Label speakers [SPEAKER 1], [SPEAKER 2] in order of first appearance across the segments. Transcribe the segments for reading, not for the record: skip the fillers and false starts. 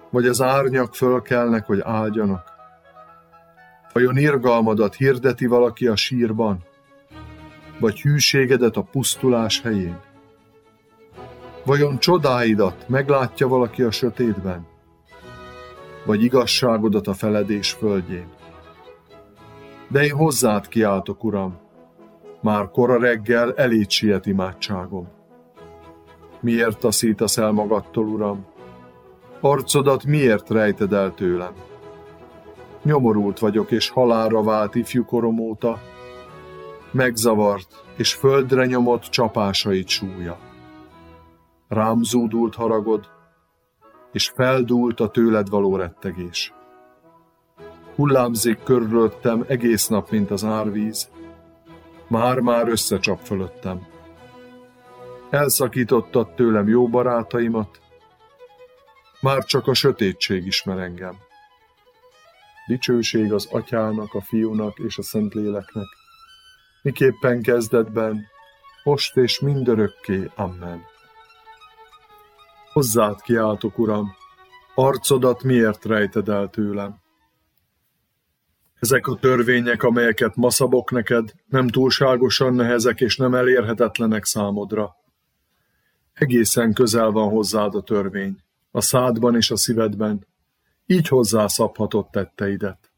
[SPEAKER 1] vagy az árnyak fölkelnek, hogy áldjanak? Vajon irgalmadat hirdeti valaki a sírban, vagy hűségedet a pusztulás helyén? Vajon csodáidat meglátja valaki a sötétben, vagy igazságodat a feledés földjén? De én hozzád kiáltok, Uram, már kora reggel eléd siet imádságom. Miért taszítasz el magadtól, Uram? Arcodat miért rejted el tőlem? Nyomorult vagyok, és halálra vált ifjúkorom óta, megzavart, és földre nyomott csapásait súlya. Rám zúdult haragod, és feldúlt a tőled való rettegés. Hullámzik körülöttem egész nap, mint az árvíz, már-már összecsap fölöttem. Elszakítottad tőlem jó barátaimat, már csak a sötétség ismer engem. Dicsőség az Atyának, a Fiúnak és a Szentléleknek, miképpen kezdetben, most és mindörökké. Amen. Hozzád kiáltok, Uram, arcodat miért rejted el tőlem? Ezek a törvények, amelyeket ma szabok neked, nem túlságosan nehezek és nem elérhetetlenek számodra. Egészen közel van hozzád a törvény, a szádban és a szívedben, így hozzászabhatod tetteidet.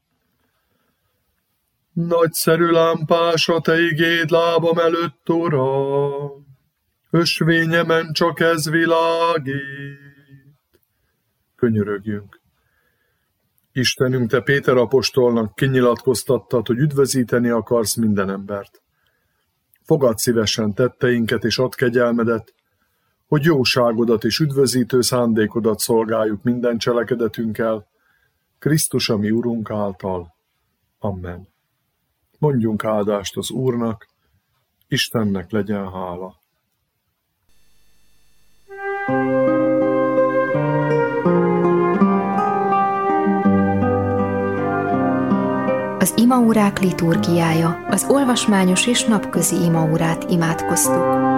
[SPEAKER 1] Nagyszerű lámpás a te igéd lábam előtt, Uram, ösvényemen csak ez világít. Könyörögjünk. Istenünk, te Péter apostolnak kinyilatkoztattad, hogy üdvözíteni akarsz minden embert. Fogadd szívesen tetteinket és add kegyelmedet, hogy jóságodat és üdvözítő szándékodat szolgáljuk minden cselekedetünkkel, Krisztus a mi Urunk által. Amen. Mondjunk áldást az Úrnak, Istennek legyen hála.
[SPEAKER 2] Az imaórák liturgiája, az olvasmányos és napközi imaórát imádkoztuk.